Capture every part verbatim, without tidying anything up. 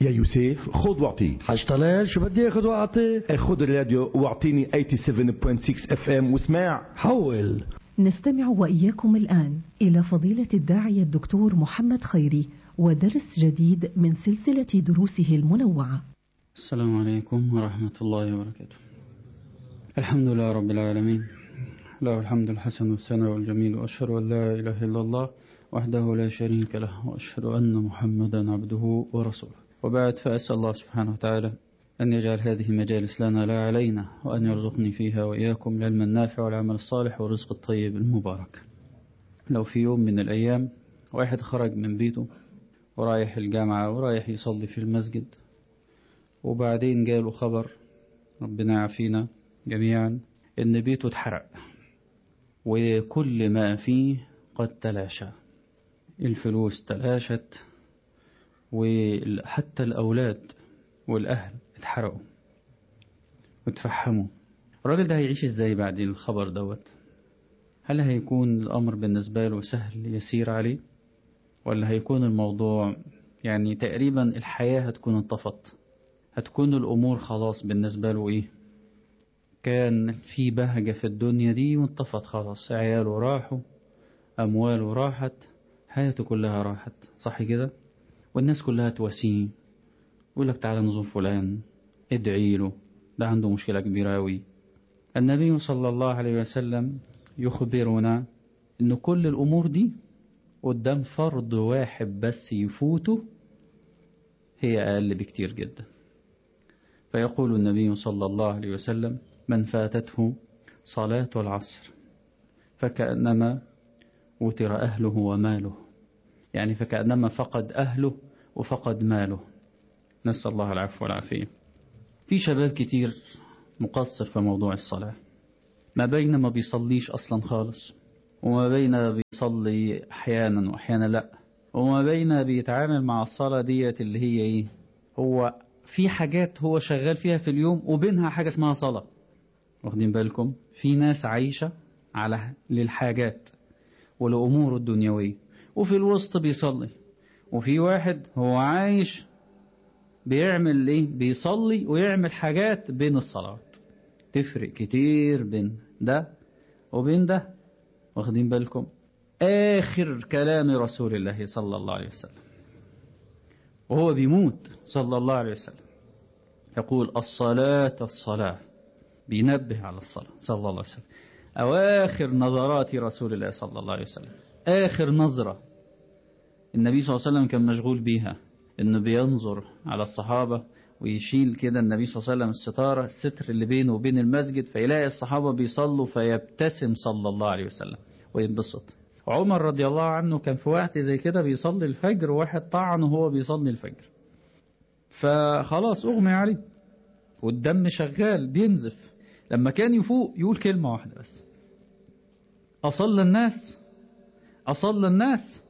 يا يوسف خذ واعطي. حاج طلال شو بدي اخذ واعطي؟ خذ الراديو واعطيني سبعة وثمانين فاصلة ستة اف ام واسمع. حول. نستمع وإياكم الآن إلى فضيلة الداعية الدكتور محمد خيري ودرس جديد من سلسلة دروسه المنوعة. السلام عليكم ورحمة الله وبركاته. الحمد لله رب العالمين، له الحمد الحسن والثناء والجميل، وأشهد أن لا إله إلا الله وحده لا شريك له، وأشهد أن محمدا عبده ورسوله. وبعد، فأسأل الله سبحانه وتعالى أن يجعل هذه مجالس لنا لا علينا، وأن يرزقني فيها وإياكم العلم النافع والعمل الصالح والرزق الطيب المبارك. لو في يوم من الأيام واحد خرج من بيته ورايح الجامعة ورايح يصلي في المسجد، وبعدين جاله خبر، ربنا يعافينا جميعا، إن بيته اتحرق وكل ما فيه قد تلاشى، الفلوس تلاشت وحتى الأولاد والأهل اتحرقوا وتفحموا. الراجل ده هيعيش ازاي بعد الخبر دوت؟ هل هيكون الأمر بالنسبة له سهل يسير عليه، ولا هيكون الموضوع يعني تقريبا الحياة هتكون انطفت، هتكون الأمور خلاص بالنسبة له ايه، كان في بهجة في الدنيا دي وانطفت خلاص، عياله راحوا، أمواله راحت، حياته كلها راحت، صح كده؟ والناس كلها تواسيه، يقول لك تعالى نزور فلان، ادعي له، ده عنده مشكلة كبيرة أوي. النبي صلى الله عليه وسلم يخبرنا إن كل الأمور دي قدام فرض واحد بس يفوته هي أقل بكتير جدا. فيقول النبي صلى الله عليه وسلم: من فاتته صلاة العصر فكأنما وتر أهله وماله، يعني فكأنما فقد أهله وفقد ماله، نسأل الله العفو والعافية. في شباب كتير مقصر في موضوع الصلاة، ما بين ما بيصليش أصلا خالص، وما بين بيصلي أحيانا وأحيانا لا، وما بين بيتعامل مع الصلاة ديت اللي هي إيه، هو في حاجات هو شغال فيها في اليوم وبينها حاجة اسمها صلاة. واخدين بالكم؟ في ناس عايشة على للحاجات والأمور الدنيوية وفي الوسط بيصلي، وفي واحد هو عايش بيعمل ايه، بيصلي ويعمل حاجات بين الصلوات. تفرق كتير بين ده وبين ده. واخدين بالكم؟ آخر كلام رسول الله صلى الله عليه وسلم وهو بيموت صلى الله عليه وسلم يقول: الصلاة الصلاة، بينبه على الصلاة صلى الله عليه وسلم. أواخر نظرات رسول الله صلى الله عليه وسلم، آخر نظرة النبي صلى الله عليه وسلم كان مشغول بيها، إنه بينظر على الصحابة ويشيل كده النبي صلى الله عليه وسلم الستارة، الستر اللي بينه وبين المسجد، فيلاقي الصحابة بيصلوا فيبتسم صلى الله عليه وسلم وينبسط. عمر رضي الله عنه كان في وقت زي كده بيصلي الفجر، وواحد طعن وهو بيصلي الفجر، فخلاص أغمي عليه والدم شغال بينزف. لما كان يفوق يقول كلمة واحدة بس: أصلى الناس، أصلى الناس،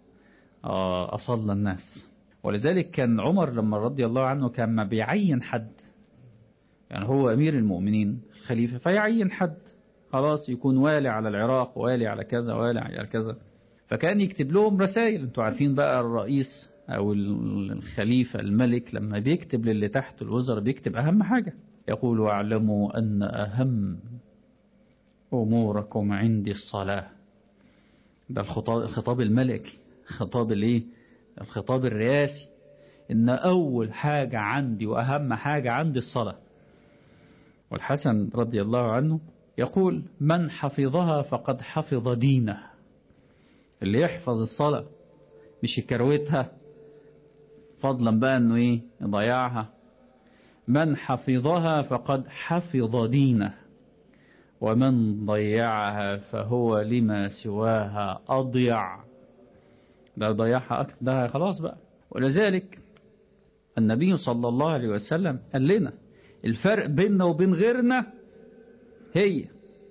آه أصلى الناس. ولذلك كان عمر لما رضي الله عنه كان ما بيعين حد، يعني هو أمير المؤمنين الخليفة، فيعين حد خلاص يكون والي على العراق، والي على كذا، والي على كذا، فكان يكتب لهم رسائل. انتوا عارفين بقى الرئيس أو الخليفة الملك لما بيكتب للي تحت الوزراء بيكتب أهم حاجة، يقول: واعلموا أن أهم أموركم عندي الصلاة. ده الخطاب, الخطاب الملكي، خطاب الايه، الخطاب الرئاسي، إن أول حاجة عندي وأهم حاجة عندي الصلاة. والحسن رضي الله عنه يقول: من حفظها فقد حفظ دينه. اللي يحفظ الصلاة مش يكروتها فضلا بقى انه ايه يضيعها، من حفظها فقد حفظ دينه، ومن ضيعها فهو لما سواها أضيع. ده ضيعها أكثر، ده خلاص بقى. ولذلك النبي صلى الله عليه وسلم قال لنا الفرق بيننا وبين غيرنا، هي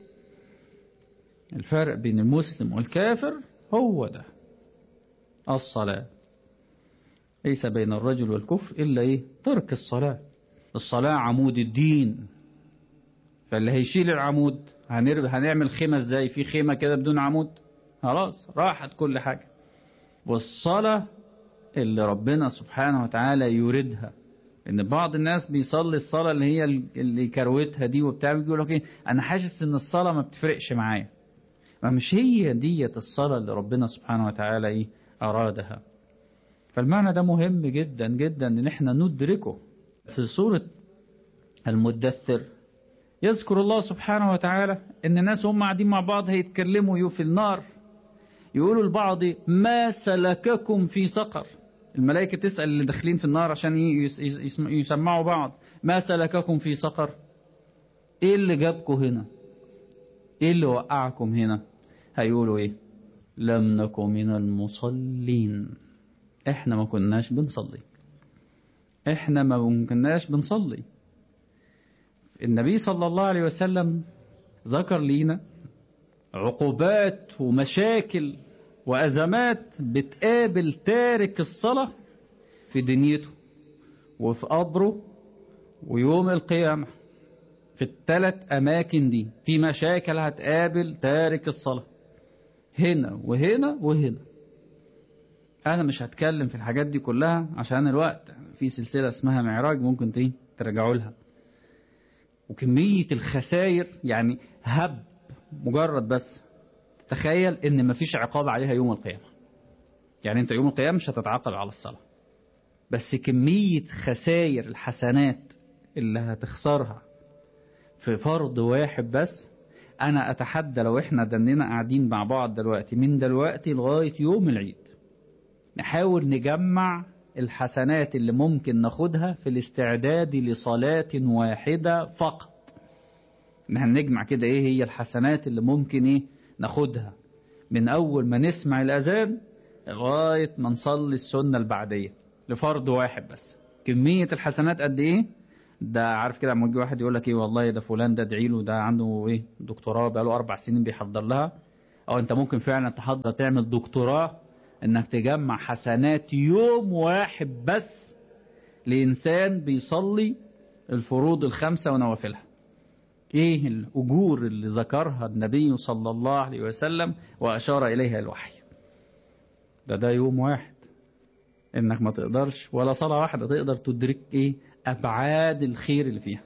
الفرق بين المسلم والكافر هو ده الصلاة. ليس بين الرجل والكفر إلا إيه؟ ترك الصلاة. الصلاة عمود الدين، فاللي هيشيل العمود هنعمل خيمة ازاي؟ في خيمة كده بدون عمود خلاص راحت كل حاجة. والصلاة اللي ربنا سبحانه وتعالى يريدها. ان بعض الناس بيصلي الصلاة اللي هي اللي كروتها دي وبتاع، يقول لك ايه انا حاسس ان الصلاة ما بتفرقش معايا. ما مش هي ديت الصلاة اللي ربنا سبحانه وتعالى ايه ارادها. فالمعنى ده مهم جدا جدا ان احنا ندركه. في سورة المدثر يذكر الله سبحانه وتعالى ان الناس هم قاعدين مع بعض هيتكلموا في النار، يقولوا لبعض ما سلككم في سقر. الملائكة تسأل اللي داخلين في النار عشان يسمعوا بعض ما سلككم في سقر، ايه اللي جابكم هنا، ايه اللي وقعكم هنا؟ هيقولوا ايه؟ لم نكن من المصلين، احنا ما كناش بنصلي، احنا ما كناش بنصلي. النبي صلى الله عليه وسلم ذكر لينا عقوبات ومشاكل وأزمات بتقابل تارك الصلاة في دنيته وفي قبره ويوم القيامة. في الثلاث أماكن دي في مشاكل هتقابل تارك الصلاة، هنا وهنا وهنا. أنا مش هتكلم في الحاجات دي كلها عشان الوقت، في سلسلة اسمها معراج ممكن ترجعوا لها. وكمية الخسائر يعني هب مجرد بس تخيل ان مفيش عقاب عليها يوم القيامة. يعني انت يوم القيامة مش هتتعاقب على الصلاة، بس كمية خسائر الحسنات اللي هتخسرها في فرض واحد بس. انا اتحدى لو احنا دننا قاعدين مع بعض دلوقتي من دلوقتي لغاية يوم العيد نحاول نجمع الحسنات اللي ممكن ناخدها في الاستعداد لصلاة واحدة فقط. نحن نجمع كده ايه هي الحسنات اللي ممكن ايه ناخدها من اول ما نسمع الاذان لغاية ما نصلي السنة البعدية لفرض واحد بس. كمية الحسنات قد ايه؟ ده عارف كده لما يجي واحد يقول لك ايه والله ده فلان ده ادعي له ده عنده ايه دكتوراه بقاله اربع سنين بيحضر لها، او انت ممكن فعلا تحضر تعمل دكتوراه انك تجمع حسنات يوم واحد بس لإنسان بيصلي الفروض الخمسة ونوافلها. ايه الأجور اللي ذكرها النبي صلى الله عليه وسلم وأشار إليها الوحي؟ ده ده يوم واحد انك ما تقدرش ولا صلاة واحدة تقدر تدرك ايه أبعاد الخير اللي فيها.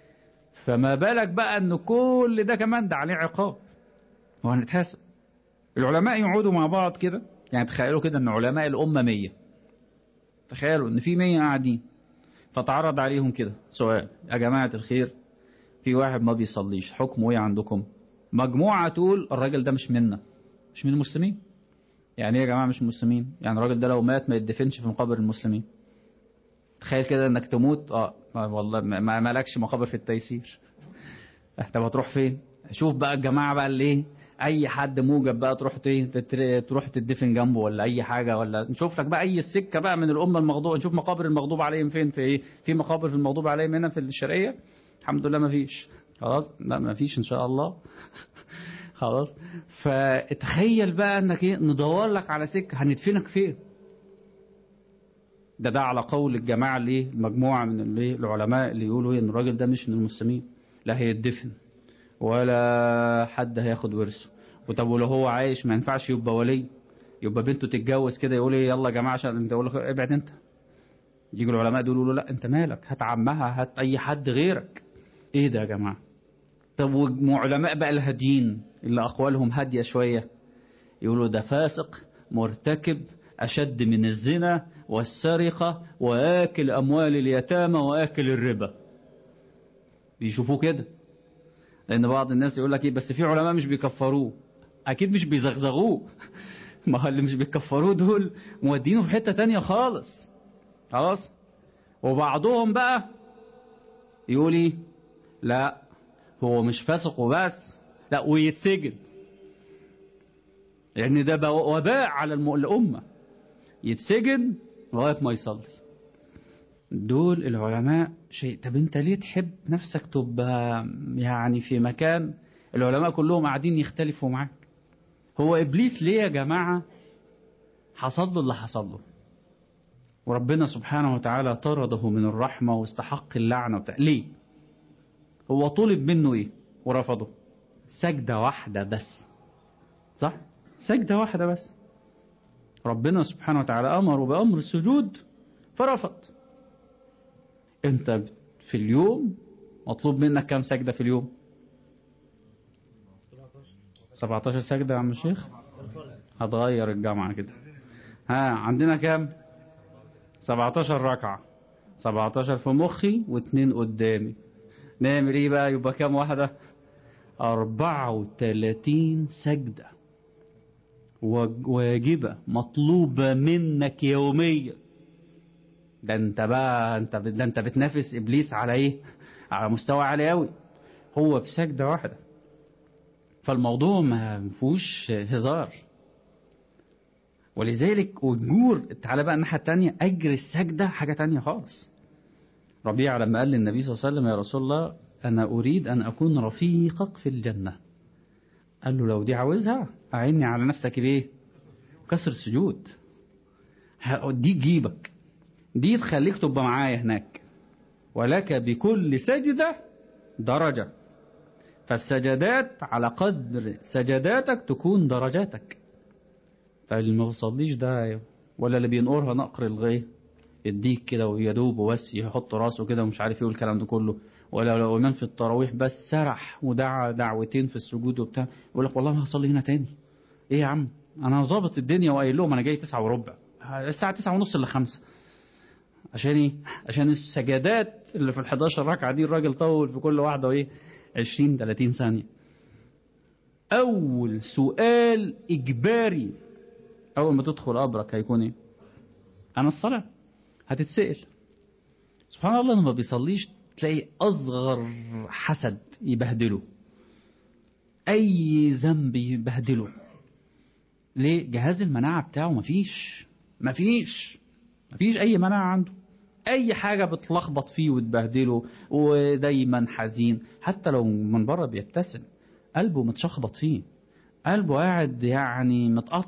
فما بالك بقى ان كل ده كمان ده عليه عقاب وهنتحاسب. العلماء يقعدوا مع بعض كده، يعني تخيلوا كده ان علماء الأمة مية، تخيلوا ان في مية قاعدين فتعرض عليهم كده سؤال: يا جماعة الخير في واحد ما بيصليش، حكمه ايه عندكم؟ مجموعة تقول الراجل ده مش منا، مش من المسلمين. يعني ايه يا جماعة مش مسلمين؟ يعني الراجل ده لو مات ما يدفنش في مقابر المسلمين. تخيل كده انك تموت اه والله ما مالكش مقابر في التيسير. طب هتروح فين؟ شوف بقى الجماعة بقى اللي ايه اي حد موجب بقى تروح تروح تدفن جنبه ولا اي حاجة، ولا نشوف لك بقى اي السكة بقى من الامة المغضوبة. نشوف مقابر المغضوب عليهم فين، في ايه في مقابر في المغضوب عليهم هنا في الشرقية؟ الحمد لله ما فيش، خلاص لا ما فيش ان شاء الله. خلاص. فتخيل بقى انك ايه ندور لك على سكة هندفنك فين. ده ده على قول الجماعة اللي المجموعة من اللي العلماء اللي يقولوا ايه ان الراجل ده مش من المسلمين، لا هيدفن ولا حد هياخد ورثه. وطب ولو هو عايش ما ينفعش يبقى ولي، يبقى بنته تتجوز كده يقول ايه يلا يا جماعه عشان انت يقول لك ابعد انت. يجوا العلماء دول يقولوا لا انت مالك، هات عمها هات اي حد غيرك. ايه ده يا جماعه؟ طب وعلماء بقى الهاديين اللي اقوالهم هاديه شويه يقولوا ده فاسق مرتكب اشد من الزنا والسرقه واكل اموال اليتامى واكل الربا. بيشوفوه كده، لأن بعض الناس يقول لك إيه بس في علماء مش بيكفروه. أكيد مش بيزغزغوه. ما هو اللي مش بيكفروه دول مودينه في حتة تانية خالص. خلاص. وبعضهم بقى يقول إيه لا هو مش فاسق وبس، لا ويتسجن، يعني ده وباء على الأمة، يتسجن لغاية ما يصلي. دول العلماء شيء. طب انت ليه تحب نفسك تبقى يعني في مكان العلماء كلهم قاعدين يختلفوا معاك؟ هو إبليس ليه يا جماعة حصل له اللي حصل له وربنا سبحانه وتعالى طرده من الرحمة واستحق اللعنة وبتاع؟ ليه؟ هو طلب منه ايه ورفضه؟ سجدة واحدة بس، صح؟ سجدة واحدة بس. ربنا سبحانه وتعالى أمره بأمر السجود فرفض. أنت في اليوم مطلوب منك كم سجدة في اليوم؟ سبعتاشر سجدة يا عم الشيخ. هتغير الجامعة كده. ها عندنا كم؟ سبعتاشر ركعة. سبعتاشر في مخي واثنين قدامي. نعمل ايه بقى؟ يبقى كم واحدة؟ أربعة وثلاثين سجدة واجبة مطلوبة منك يوميا. ده انت بقى انت ده انت بتنافس ابليس على ايه؟ على مستوى عالي قوي. هو في سجدة واحدة. فالموضوع ما فيهوش هزار. ولذلك أجور، تعالى بقى الناحية التانية، أجر السجدة حاجة تانية خالص. ربيعة لما قال للنبي صلى الله عليه وسلم: يا رسول الله أنا أريد أن أكون رفيقك في الجنة. قال له: لو دي عاوزها أعني على نفسك بإيه؟ كسر السجود. دي تجيبك، دي تخليك تبقى معايا هناك. ولك بكل سجدة درجة، فالسجدات على قدر سجداتك تكون درجاتك. فاللي ما بيصليش ده، ولا اللي بينقرها نقر الغيه يديك كده ويدوب بس يحط راسه كده ومش عارف ايه والكلام ده كله، ولا لو امام في التراويح بس سرح ودعا دعوتين في السجود وبتاع يقول لك والله ما هصلي هنا تاني. ايه يا عم، انا ظابط الدنيا وقايل لهم انا جاي تسعة وربع، الساعه تسعة ونص الا خمسة. عشان ايه؟ عشان السجدات اللي في الحداشر ركعه دي الراجل طول في كل واحده وايه عشرين ثلاثين ثانيه. اول سؤال اجباري اول ما تدخل قبرك هيكون ايه؟ انا الصلاه. هتتسأل. سبحان الله، لما بيصليش تلاقي اصغر حسد يبهدله، اي ذنب يبهدله. ليه؟ جهاز المناعه بتاعه مفيش مفيش مفيش اي مناعه عنده. اي حاجه بتلخبط فيه وتبهدله، ودايما حزين. حتى لو من بره بيبتسم قلبه متشخبط فيه، قلبه قاعد يعني متقطع.